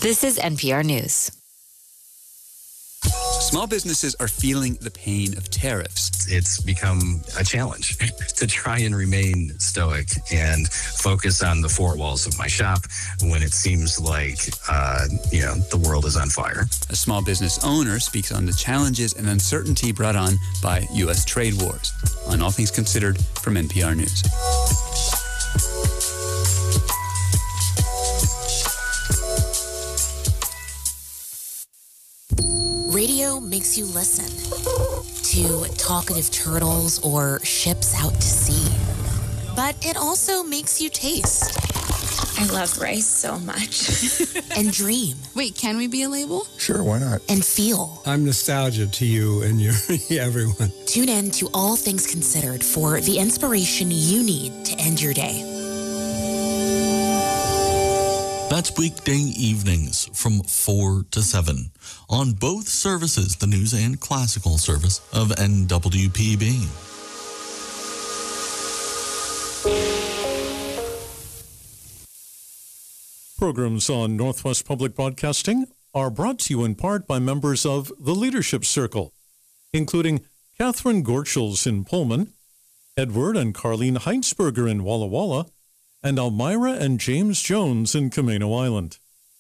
This is NPR News. Small businesses are feeling the pain of tariffs. It's become a challenge to try and remain stoic and focus on the four walls of my shop when it seems like, the world is on fire. A small business owner speaks on the challenges and uncertainty brought on by U.S. trade wars. On All Things Considered from NPR News. Radio makes you listen to talkative turtles or ships out to sea. But it also makes you taste. I love rice so much. And dream. Wait, can we be a label? Sure, why not? And feel. I'm nostalgia to you and everyone. Tune in to All Things Considered for the inspiration you need to end your day. That's weekday evenings from 4 to 7 on both services, the news and classical service of NWPB. Programs on Northwest Public Broadcasting are brought to you in part by members of the Leadership Circle, including Catherine Gorschels in Pullman, Edward and Carlene Heinsberger in Walla Walla, and Elmira and James Jones in Camino Island.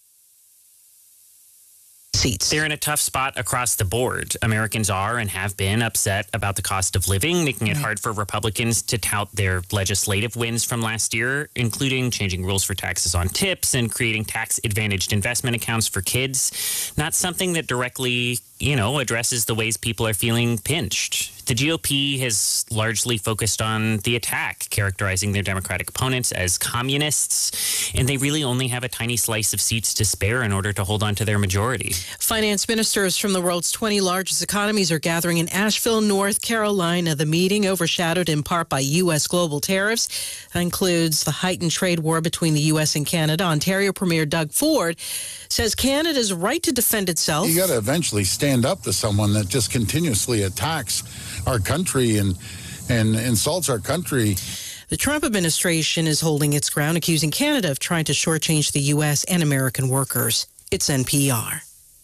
They're in a tough spot across the board. Americans are and have been upset about the cost of living, making it hard for Republicans to tout their legislative wins from last year, including changing rules for taxes on tips and creating tax-advantaged investment accounts for kids. Not something that directly, addresses the ways people are feeling pinched. The GOP has largely focused on the attack, characterizing their Democratic opponents as communists, and they really only have a tiny slice of seats to spare in order to hold on to their majority. Finance ministers from the world's 20 largest economies are gathering in Asheville, North Carolina. The meeting, overshadowed in part by U.S. global tariffs, includes the heightened trade war between the U.S. and Canada. Ontario Premier Doug Ford says Canada's right to defend itself. You got to eventually stand up to someone that just continuously attacks our country and insults our country. The Trump administration is holding its ground, accusing Canada of trying to shortchange the U.S. and American workers. It's NPR.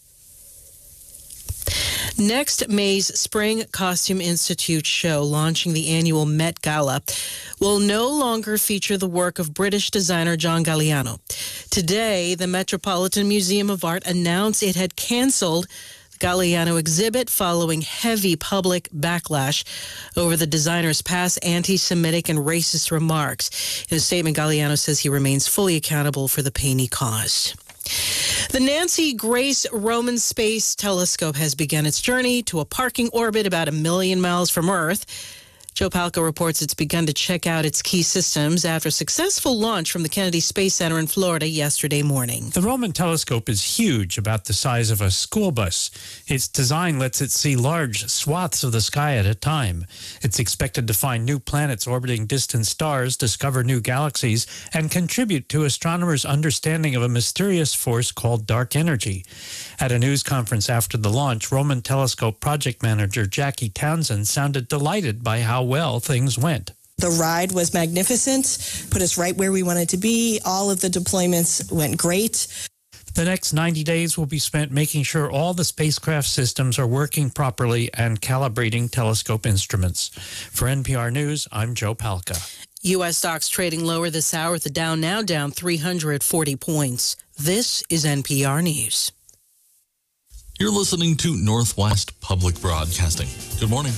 Next May's Spring Costume Institute show, launching the annual Met Gala, will no longer feature the work of British designer John Galliano. Today, the Metropolitan Museum of Art announced it had canceled the Galliano exhibit following heavy public backlash over the designer's past anti-Semitic and racist remarks. In a statement, Galliano says he remains fully accountable for the pain he caused. The Nancy Grace Roman Space Telescope has begun its journey to a parking orbit about 1 million miles from Earth. Joe Palca reports it's begun to check out its key systems after a successful launch from the Kennedy Space Center in Florida yesterday morning. The Roman telescope is huge, about the size of a school bus. Its design lets it see large swaths of the sky at a time. It's expected to find new planets orbiting distant stars, discover new galaxies, and contribute to astronomers' understanding of a mysterious force called dark energy. At a news conference after the launch, Roman Telescope project manager Jackie Townsend sounded delighted by how well things went. The ride was magnificent, put us right where we wanted to be. All of the deployments went great. The next 90 days will be spent making sure all the spacecraft systems are working properly and calibrating telescope instruments. For NPR News, I'm Joe Palca. U.S. stocks trading lower this hour, with the Dow now down 340 points. This is NPR News. You're listening to Northwest Public Broadcasting. Good morning.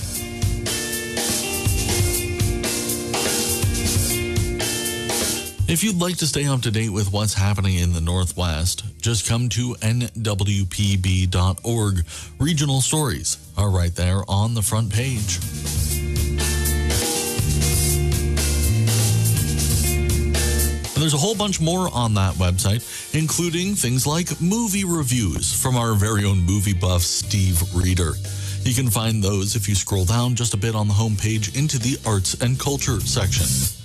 If you'd like to stay up to date with what's happening in the Northwest, just come to nwpb.org. Regional stories are right there on the front page. And there's a whole bunch more on that website, including things like movie reviews from our very own movie buff, Steve Reeder. You can find those if you scroll down just a bit on the homepage into the arts and culture section.